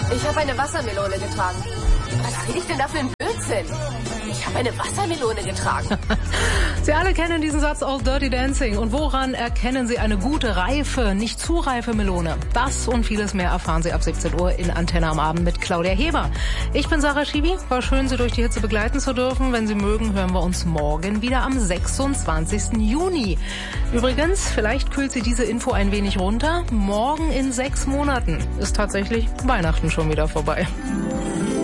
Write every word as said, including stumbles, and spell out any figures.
Ich habe eine Wassermelone getragen. Was rede ich denn da für ein Blödsinn? Ich habe eine Wassermelone getragen. Sie alle kennen diesen Satz aus Dirty Dancing. Und woran erkennen Sie eine gute, reife, nicht zu reife Melone? Das und vieles mehr erfahren Sie ab siebzehn Uhr in Antenne am Abend mit Claudia Heber. Ich bin Sarah Schiwi. War schön, Sie durch die Hitze begleiten zu dürfen. Wenn Sie mögen, hören wir uns morgen wieder am sechsundzwanzigsten Juni. Übrigens, vielleicht kühlt Sie diese Info ein wenig runter. Morgen in sechs Monaten ist tatsächlich Weihnachten schon wieder vorbei.